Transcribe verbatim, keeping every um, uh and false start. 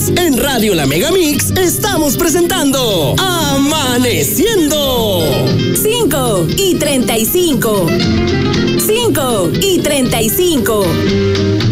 días. En Radio La Megamix estamos presentando Amaneciendo. cinco y treinta y cinco. cinco y treinta y cinco.